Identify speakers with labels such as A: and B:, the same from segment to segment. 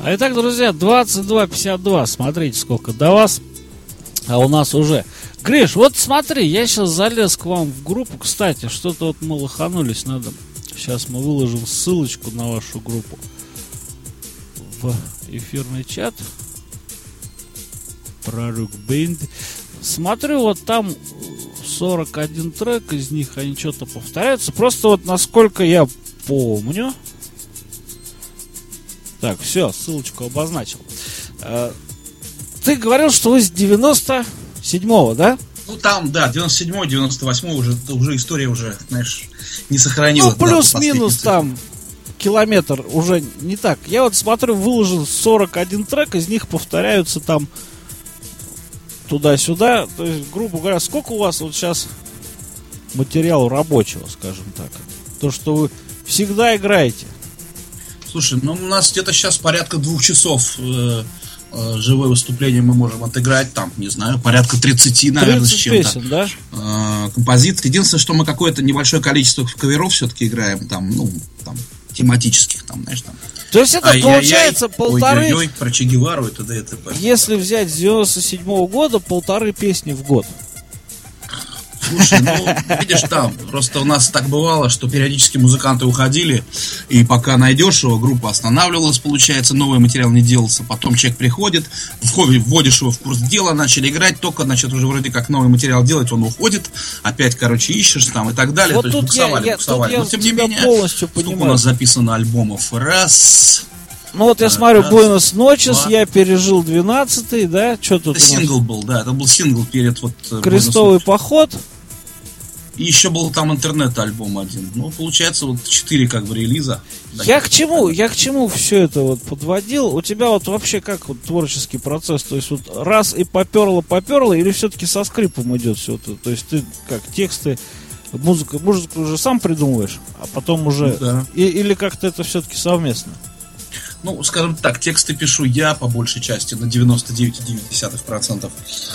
A: А итак, друзья, 22:52. Смотрите, сколько до вас. А у нас уже... Гриш, вот смотри, я сейчас залез к вам в группу. Кстати, что-то вот мы лоханулись, надо... Сейчас мы выложим ссылочку на вашу группу в эфирный чат. Пророк Бэнд. Смотрю, вот там 41 трек, из них они что-то повторяются. Просто вот насколько я помню... Так, все, ссылочку обозначил. Ты говорил, что вы с 97-го, да?
B: Ну там, да, 97-й, 98-й уже история уже, знаешь, не сохранилась.
A: Ну, плюс-минус там километр уже не так. Я вот смотрю, выложен 41 трек, из них повторяются там туда-сюда. То есть, грубо говоря, сколько у вас вот сейчас материала рабочего, скажем так? То, что вы всегда играете.
B: Слушай, ну у нас где-то сейчас порядка 2 часов живое выступление мы можем отыграть, там, не знаю, порядка 30, наверное,
A: 30
B: с чем-то.
A: песен, да?
B: Композиций. Единственное, что мы какое-то небольшое количество каверов все-таки играем, там, ну, там, тематических, там, знаешь, там.
A: То есть это получается полторы...
B: Ой-ой-ой, про Че Гевару и т.д. и т.п.
A: Если взять с 97-го года, полторы песни в год.
B: Слушай, ну, видишь, там, просто у нас так бывало, что периодически музыканты уходили, и пока найдешь его, группа останавливалась, получается, новый материал не делался, потом человек приходит, вводишь его в курс дела, начали играть, только, значит, уже вроде как новый материал делать, он уходит, опять, короче, ищешь там и так далее,
A: Вот
B: то есть буксовали. Но, тем не менее, сколько у нас записано альбомов? Раз...
A: Ну вот я смотрю, Буэнос Ночес, я пережил 12-й, да? Что тут?
B: Это сингл был, да, это был сингл перед вот...
A: Крестовый поход.
B: И еще был там интернет-альбом один. Ну, получается, вот 4 как бы релиза.
A: Я к чему все это вот подводил? У тебя вот вообще как вот творческий процесс? То есть вот раз и поперло, или все-таки со скрипом идет все это? То есть ты как тексты, музыку уже сам придумываешь, а потом уже...
B: Да.
A: Или как-то это все-таки совместно?
B: Ну, скажем так, тексты пишу я по большей части на 99,9%.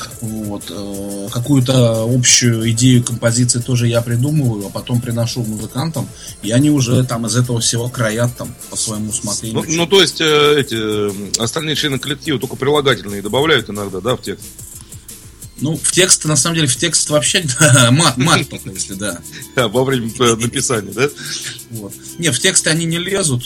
B: Вот. Какую-то общую идею композиции тоже я придумываю, а потом приношу музыкантам, и они уже там из этого всего краят там по своему усмотрению.
C: Ну, то есть эти остальные члены коллектива только прилагательные добавляют иногда, да, в текст?
B: Ну, в текст, на самом деле, в текст вообще мат только, если да.
C: Во время написания, да?
B: Вот. Не, в тексты они не лезут,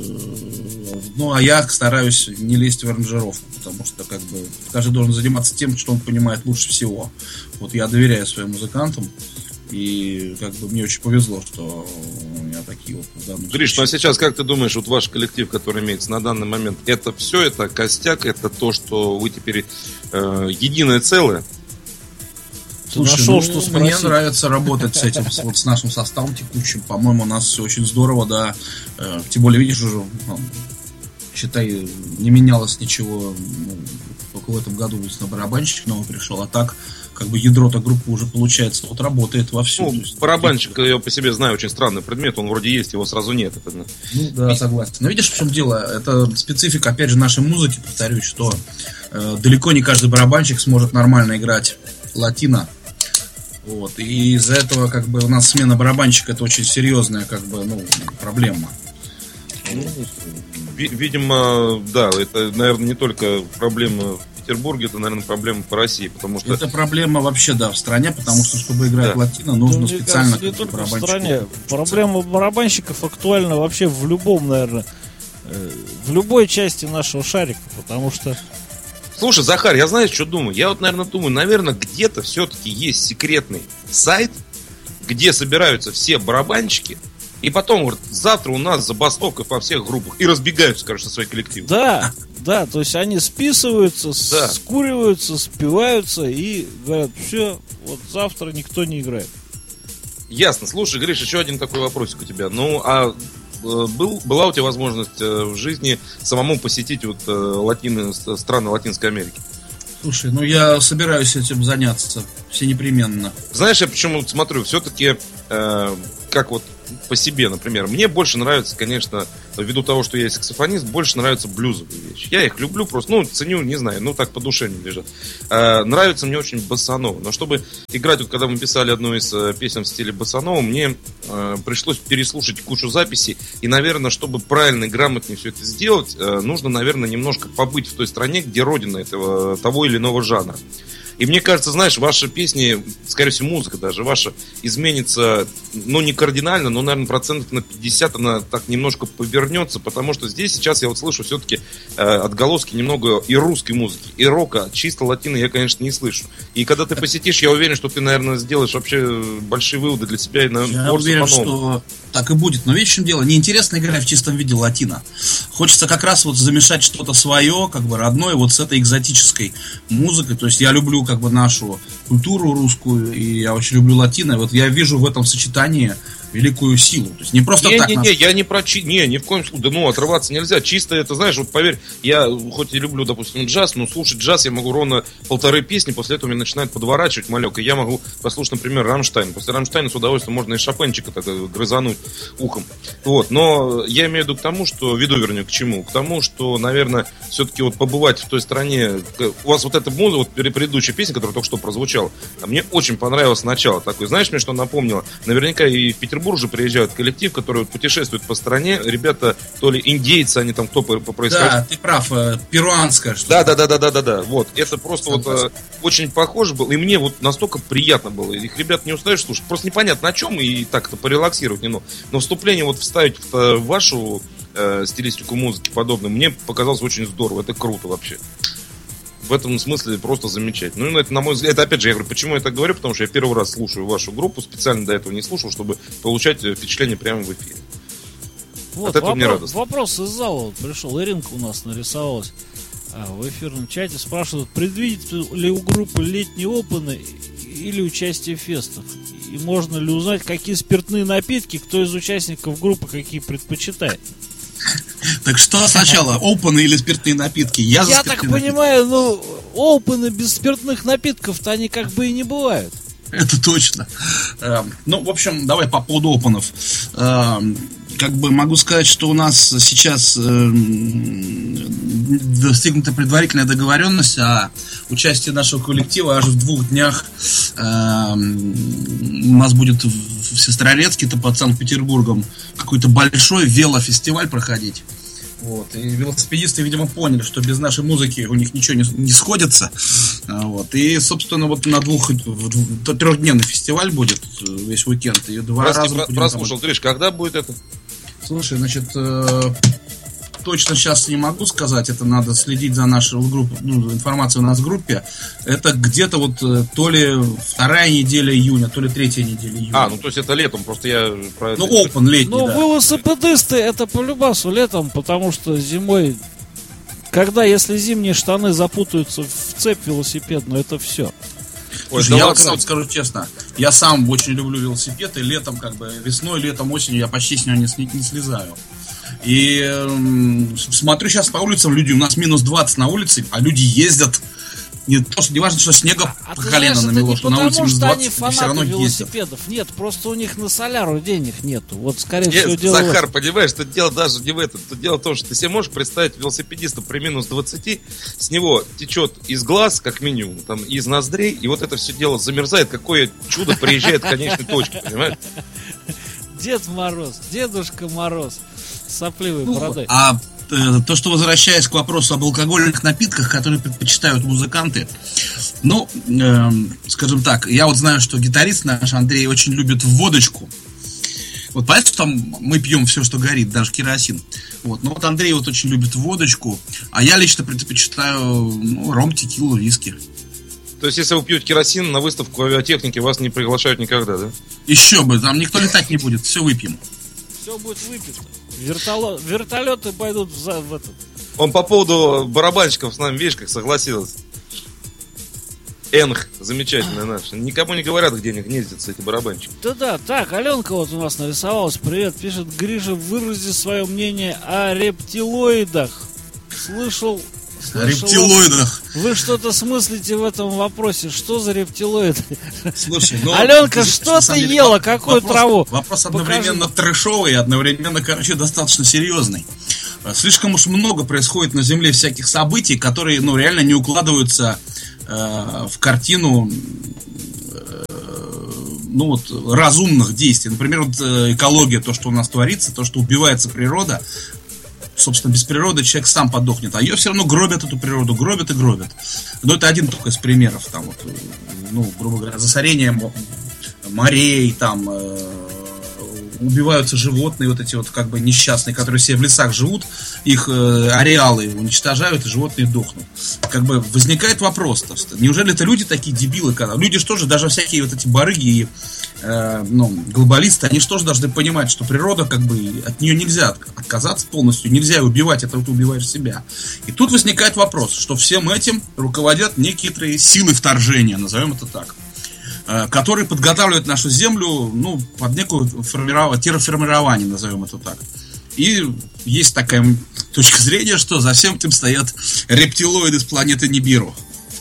B: ну, а я стараюсь не лезть в аранжировку, потому что, как бы, каждый должен заниматься тем, что он понимает лучше всего. Вот я доверяю своим музыкантам, и, как бы, мне очень повезло, что у меня такие вот в данном
C: Гриш,
B: случае.
C: ну а сейчас, как ты думаешь, вот ваш коллектив, который имеется на данный момент, это все, это костяк, это то, что вы теперь единое целое?
B: Слушай, нашел, что мне нравится работать с этим, вот с нашим составом текущим. По-моему, у нас все очень здорово, да. Тем более, видишь, уже, считай, не менялось ничего. Только в этом году барабанщик новый пришел, а так, как бы ядро-то группы уже, получается, вот работает вовсю.
C: Ну, барабанщик, я по себе знаю, очень странный предмет, он вроде есть, его сразу нет.
B: Ну, да, согласен. Но видишь, в чем дело? Это специфика, опять же, нашей музыки, повторюсь, что далеко не каждый барабанщик сможет нормально играть латино. Вот. И из-за этого, как бы, у нас смена барабанщика — это очень серьезная, как бы, ну, проблема.
C: Ну, видимо, да, это, наверное, не только проблема в Петербурге, это, наверное, проблема по России, потому что...
B: Это проблема вообще, да, в стране, потому что, чтобы играть латино, нужно специально...
A: Не только в стране. Проблема барабанщиков актуальна вообще в любом, наверное, в любой части нашего шарика, потому что...
C: Слушай, Захар, я знаешь, что думаю? Я вот, наверное, где-то все-таки есть секретный сайт, где собираются все барабанщики, и потом говорят, завтра у нас забастовка по всех группах, и разбегаются, короче, со своих коллективов.
A: Да, то есть они списываются, скуриваются, спиваются и говорят, все, вот завтра никто не играет.
C: Ясно. Слушай, Гриш, еще один такой вопросик у тебя. Ну, а была у тебя возможность в жизни самому посетить вот страны Латинской Америки?
B: Слушай, ну я собираюсь этим заняться все непременно.
C: Знаешь, я почему смотрю, все-таки как вот по себе, например, мне больше нравится, конечно, ввиду того, что я саксофонист, больше нравятся блюзовые вещи. Я их люблю просто, ценю, не знаю, так по душе не лежат. Нравится мне очень боссанова. Но чтобы играть, вот когда мы писали одну из песен в стиле боссанова, мне пришлось переслушать кучу записей. И, наверное, чтобы правильно и грамотнее все это сделать, нужно, наверное, немножко побыть в той стране, где родина того или иного жанра. И мне кажется, знаешь, ваши песни, скорее всего, музыка даже ваша, изменится, не кардинально, но, наверное, процентов на 50 она так немножко повернется, потому что здесь сейчас я вот слышу все-таки отголоски немного и русской музыки, и рока, чисто латино я, конечно, не слышу. И когда ты посетишь, я уверен, что ты, наверное, сделаешь вообще большие выводы для себя. И, наверное,
B: я уверен, что так и будет. Но видишь, в чем дело? Неинтересно играть в чистом виде латино. Хочется как раз вот замешать что-то свое, как бы родное, вот с этой экзотической музыкой. То есть я люблю как бы нашу культуру русскую, и я очень люблю латино. И вот я вижу в этом сочетании великую силу. То есть не просто так.
C: Я не про ни в коем случае. Да отрываться нельзя. Чисто это, знаешь, вот поверь, я хоть и люблю, допустим, джаз, но слушать джаз я могу ровно полторы песни, после этого меня начинает подворачивать малек. И я могу послушать, например, Рамштайн. После Рамштайна с удовольствием можно и Шопенчика так грызануть ухом. Вот. Но я имею в виду к тому, что, вернее, к чему? К тому, что, наверное, все-таки вот побывать в той стране. У вас вот эта музыка, вот предыдущая песня, которая только что прозвучала, мне очень понравилось начало такое. Знаешь, мне что напомнило? Наверняка и в Петербурге же приезжают коллектив, который вот путешествует по стране. Ребята, то ли индейцы, они там кто по происхождению.
B: Да, ты прав, перуанское
C: что-то. Да. Вот. Это просто вот очень похоже было. И мне вот настолько приятно было. Их ребят не устаешь слушать. Просто непонятно о чем, и так-то порелаксировать не. Но вступление вот вставить в вашу стилистику музыки подобную мне показалось очень здорово. Это круто вообще. В этом смысле просто замечательно. Это, на мой взгляд, это опять же, я говорю, почему я так говорю, потому что я первый раз слушаю вашу группу, специально до этого не слушал, чтобы получать впечатление прямо в эфире.
A: Вот, от этого мне радостно. Вопрос из зала вот пришел, Иринка у нас нарисовалась в эфирном чате, спрашивают, предвидит ли у группы летние опены или участие в фестах? И можно ли узнать, какие спиртные напитки, кто из участников группы какие предпочитает?
B: Так что сначала, опены или спиртные напитки? Я
A: так понимаю, опены без спиртных напитков-то они как бы и не бывают.
B: Это точно. В общем, давай по поводу опенов. Как бы могу сказать, что у нас сейчас достигнута предварительная договоренность о участии нашего коллектива аж в 2 днях. У нас будет в Сестрорецке-то под Санкт-Петербургом какой-то большой велофестиваль проходить. Вот. И велосипедисты, видимо, поняли, что без нашей музыки у них ничего не сходится. Вот. И, собственно, вот на 3-дневный фестиваль будет весь уикенд. И 2 раза
C: прослушал, Гриш, когда будет это?
B: Слушай, значит, точно сейчас не могу сказать, это надо следить за нашей группой, информацией у нас в группе. Это где-то вот то ли 2-я неделя июня, то ли 3-я неделя июня.
C: То есть это летом, просто я про это...
B: open летний, да.
A: Велосипедисты это по-любасу летом, потому что зимой, если зимние штаны запутаются в цепь велосипедную, это все.
B: Слушай, я вот сам скажу честно, я сам очень люблю велосипед, и летом, как бы, весной, летом, осенью я почти с него не слезаю. И смотрю сейчас по улицам, люди, у нас минус 20 на улице, а люди ездят. Не важно, что снега по колено намело, что на улице минус 20, и все равно
A: велосипедов
B: ездят.
A: Нет, просто у них на соляру денег нету. Вот, скорее всего, дело...
C: Захар, понимаешь, тут дело даже не в этом. Тут дело в том, что ты себе можешь представить велосипедиста при минус 20, с него течет из глаз, как минимум, там, из ноздрей, и вот это все дело замерзает. Какое чудо приезжает к конечной точке, понимаешь?
A: Дед Мороз, Дедушка Мороз, сопливой бородой.
B: То, что, возвращаясь к вопросу об алкогольных напитках, которые предпочитают музыканты, скажем так, я вот знаю, что гитарист наш Андрей очень любит водочку. Вот понятно, что там мы пьем все, что горит, даже керосин. Вот. Но вот Андрей вот очень любит водочку, а я лично предпочитаю ром, текилу, виски.
C: То есть, если вы пьете керосин, на выставку авиатехники вас не приглашают никогда, да?
B: Еще бы, там никто летать не будет, все выпьем.
A: Все будет выпито. Вертолеты пойдут в этот.
C: Он по поводу барабанщиков с нами, видишь, как согласился. Энх, замечательная наша. Никому не говорят, где они гнездятся, эти барабанщики.
A: Да. Так, Аленка вот у нас нарисовалась. Привет, пишет: Гриша, вырази свое мнение о рептилоидах. Слышал
B: О рептилоидах.
A: Вы что-то смыслите в этом вопросе? Что за рептилоиды?
B: Слушай,
A: Аленка, что ты ела? Какую траву?
B: Вопрос одновременно трэшовый и одновременно, достаточно серьезный. Слишком уж много происходит на Земле всяких событий, которые, реально не укладываются в картину разумных действий. Например, экология, то, что у нас творится, то, что убивается природа. Собственно, без природы человек сам подохнет. А ее все равно гробят, эту природу, гробят и гробят. Но это один только из примеров. Там, грубо говоря, засорение морей, там убиваются животные, вот эти несчастные, которые все в лесах живут, их ареалы уничтожают, и животные дохнут. Возникает вопрос, неужели это люди такие дебилы? Люди что же, даже всякие вот эти барыги и глобалисты, они что же должны понимать, что природа, от нее нельзя отказаться полностью, нельзя убивать, это ты убиваешь себя. И тут возникает вопрос, что всем этим руководят некие силы вторжения, назовем это так, которые подготавливают нашу землю, под некую терраформирование, назовем это так. И есть такая точка зрения, что за всем этим стоят рептилоиды с планеты Нибиру.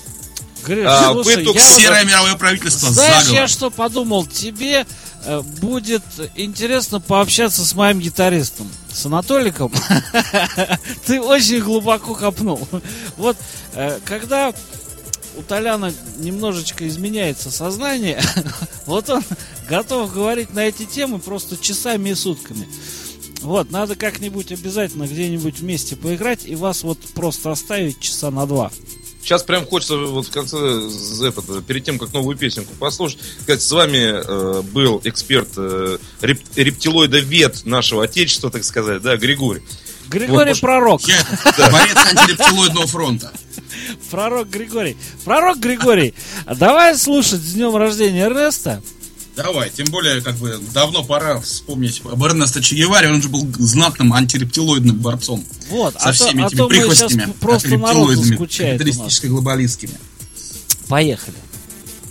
B: Серое мировое правительство.
A: Знаешь, заговор. Я что подумал, тебе будет интересно пообщаться с моим гитаристом, с Анатоликом. Ты очень глубоко копнул. Вот, когда у Толяна немножечко изменяется сознание, вот он готов говорить на эти темы просто часами и сутками. Вот, надо как-нибудь обязательно где-нибудь вместе поиграть и вас просто оставить часа на 2.
C: Сейчас прям хочется в конце, перед тем, как новую песенку послушать, сказать, с вами был эксперт рептилоидовед нашего отечества, так сказать, да, Григорий.
A: Григорий Пророк.
B: Борец антирептилоидного фронта.
A: Пророк Григорий, давай слушать с днем рождения Эрнеста.
B: Давай, тем более, давно пора вспомнить об Эрнесто Че Геваре, он же был знатным антирептилоидным борцом.
A: Вот,
B: со всеми этими прихвостнями
A: просто народ заскучает.
B: капиталистически-глобалистскими.
A: Поехали.